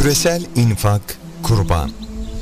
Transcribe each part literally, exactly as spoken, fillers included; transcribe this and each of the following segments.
Küresel infak, kurban.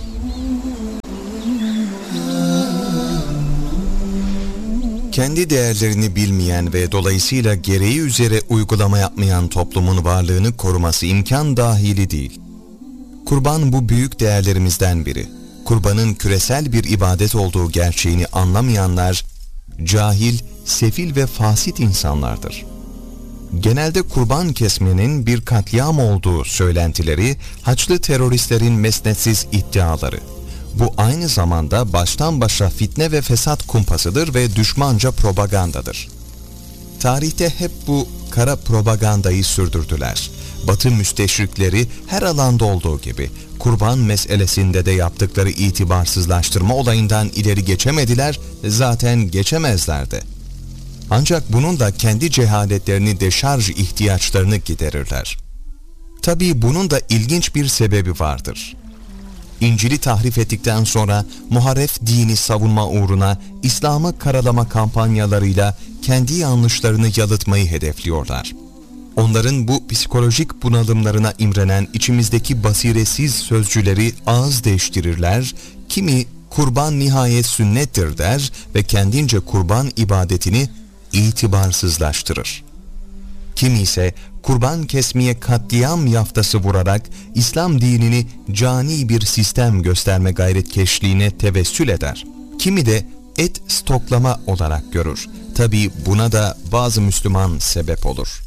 Kendi değerlerini bilmeyen ve dolayısıyla gereği üzere uygulama yapmayan toplumun varlığını koruması imkan dahili değil. Kurban bu büyük değerlerimizden biri. Kurbanın küresel bir ibadet olduğu gerçeğini anlamayanlar, cahil, sefil ve fasit insanlardır. Genelde kurban kesmenin bir katliam olduğu söylentileri, Haçlı teröristlerin mesnetsiz iddiaları. Bu aynı zamanda baştan başa fitne ve fesat kumpasıdır ve düşmanca propagandadır. Tarihte hep bu kara propagandayı sürdürdüler. Batı müsteşrikleri her alanda olduğu gibi kurban meselesinde de yaptıkları itibarsızlaştırma olayından ileri geçemediler, zaten geçemezlerdi. Ancak bunun da kendi cehaletlerini deşarj ihtiyaçlarını giderirler. Tabii bunun da ilginç bir sebebi vardır. İncil'i tahrif ettikten sonra muharref dini savunma uğruna İslam'ı karalama kampanyalarıyla kendi yanlışlarını yalıtmayı hedefliyorlar. Onların bu psikolojik bunalımlarına imrenen içimizdeki basiretsiz sözcüleri ağız değiştirirler, kimi kurban nihayet sünnettir der ve kendince kurban ibadetini itibarsızlaştırır. Kimi ise kurban kesmeye katliam yaftası vurarak İslam dinini cani bir sistem gösterme gayretkeşliğine tevessül eder. Kimi de et stoklama olarak görür. Tabii buna da bazı Müslüman sebep olur.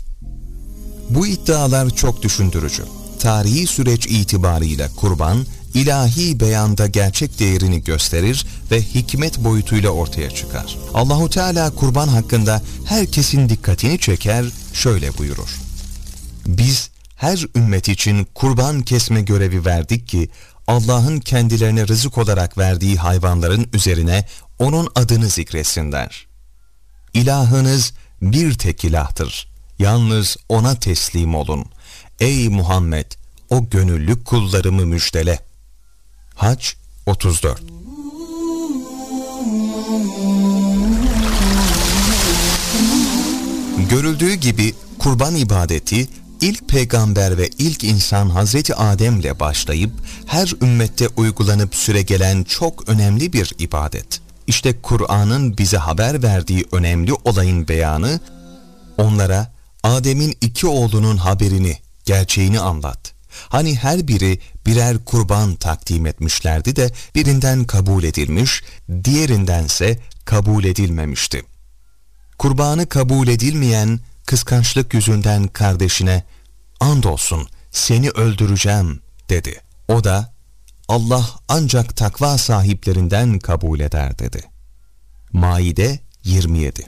Bu iddialar çok düşündürücü. Tarihi süreç itibarıyla kurban, ilahi beyanda gerçek değerini gösterir ve hikmet boyutuyla ortaya çıkar. Allahu Teala kurban hakkında herkesin dikkatini çeker, şöyle buyurur: Biz her ümmet için kurban kesme görevi verdik ki Allah'ın kendilerine rızık olarak verdiği hayvanların üzerine onun adını zikretsinler. İlahınız bir tek ilahtır. Yalnız ona teslim olun. Ey Muhammed, o gönüllü kullarımı müjdele. Hac otuz dört. Görüldüğü gibi kurban ibadeti ilk peygamber ve ilk insan Hazreti Adem'le başlayıp her ümmette uygulanıp süregelen çok önemli bir ibadet. İşte Kur'an'ın bize haber verdiği önemli olayın beyanı, onlara Adem'in iki oğlunun haberini, gerçeğini anlat. Hani her biri birer kurban takdim etmişlerdi de birinden kabul edilmiş, diğerindense kabul edilmemişti. Kurbanı kabul edilmeyen kıskançlık yüzünden kardeşine "Andolsun seni öldüreceğim" dedi. O da Allah ancak takva sahiplerinden kabul eder dedi. Maide yirmi yedi.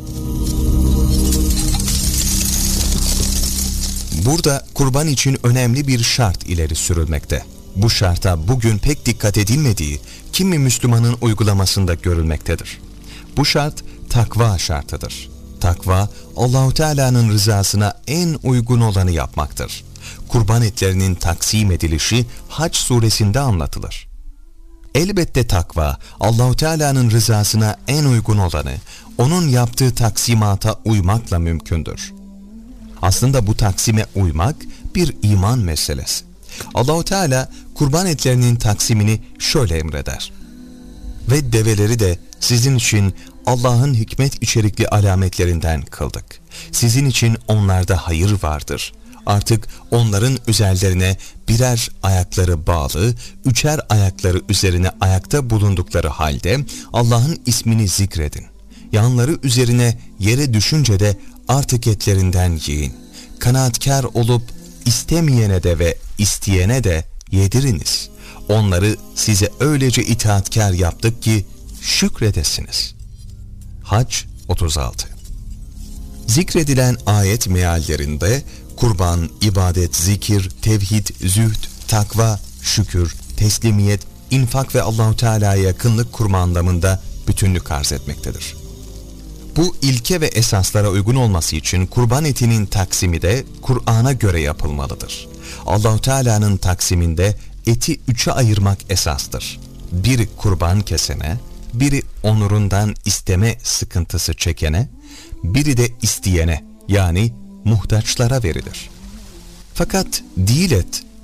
Burada kurban için önemli bir şart ileri sürülmekte. Bu şarta bugün pek dikkat edilmediği kimi Müslümanın uygulamasında görülmektedir. Bu şart takva şartıdır. Takva, Allah-u Teala'nın rızasına en uygun olanı yapmaktır. Kurban etlerinin taksim edilişi Hac suresinde anlatılır. Elbette takva, Allah-u Teala'nın rızasına en uygun olanı, onun yaptığı taksimata uymakla mümkündür. Aslında bu taksime uymak bir iman meselesi. Allah-u Teala kurban etlerinin taksimini şöyle emreder: Ve develeri de sizin için Allah'ın hikmet içerikli alametlerinden kıldık. Sizin için onlarda hayır vardır. Artık onların üzerlerine birer ayakları bağlı, üçer ayakları üzerine ayakta bulundukları halde Allah'ın ismini zikredin. Yanları üzerine yere düşünce de artık etlerinden yiyin. Kanaatkar olup istemeyene de ve isteyene de yediriniz. Onları size öylece itaatkar yaptık ki şükredesiniz. Hac otuz altı. Zikredilen ayet meallerinde kurban, ibadet, zikir, tevhid, zühd, takva, şükür, teslimiyet, infak ve Allah-u Teala'ya yakınlık kurma anlamında bütünlük arz etmektedir. Bu ilke ve esaslara uygun olması için kurban etinin taksimi de Kur'an'a göre yapılmalıdır. Allah-u Teala'nın taksiminde eti üçe ayırmak esastır. Biri kurban kesene, biri onurundan isteme sıkıntısı çekene, biri de isteyene, yani muhtaçlara verilir. Fakat değil et,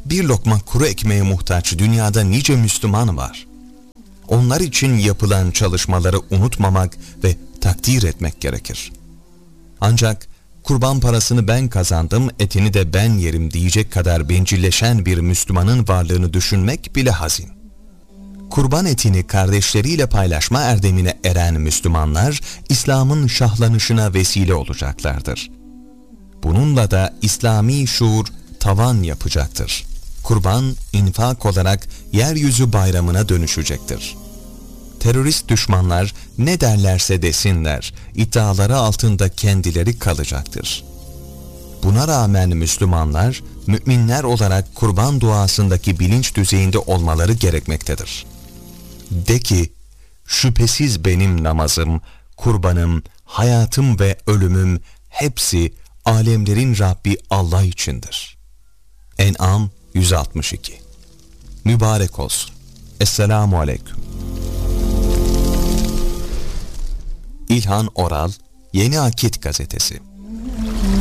Bir lokma kuru ekmeğe muhtaç dünyada nice Müslüman var. Onlar için yapılan çalışmaları unutmamak ve takdir etmek gerekir. Ancak kurban parasını ben kazandım, etini de ben yerim diyecek kadar bencilleşen bir Müslümanın varlığını düşünmek bile hazin. Kurban etini kardeşleriyle paylaşma erdemine eren Müslümanlar, İslam'ın şahlanışına vesile olacaklardır. Bununla da İslami şuur tavan yapacaktır. Kurban, infak olarak yeryüzü bayramına dönüşecektir. Terörist düşmanlar ne derlerse desinler, iddiaları altında kendileri kalacaktır. Buna rağmen Müslümanlar, müminler olarak kurban duasındaki bilinç düzeyinde olmaları gerekmektedir. De ki, şüphesiz benim namazım, kurbanım, hayatım ve ölümüm hepsi alemlerin Rabbi Allah içindir. En'am yüz altmış iki. Mübarek olsun. Esselamu Aleyküm. İlhan Oral, Yeni Akit Gazetesi.